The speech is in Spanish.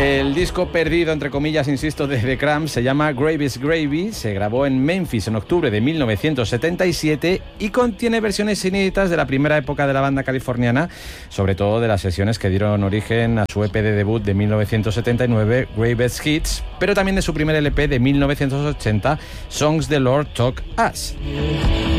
El disco perdido, entre comillas, insisto, de The Cramps se llama Gravy's Gravy, se grabó en Memphis en octubre de 1977 y contiene versiones inéditas de la primera época de la banda californiana, sobre todo de las sesiones que dieron origen a su EP de debut de 1979, Greatest Hits, pero también de su primer LP de 1980, Songs the Lord Taught Us.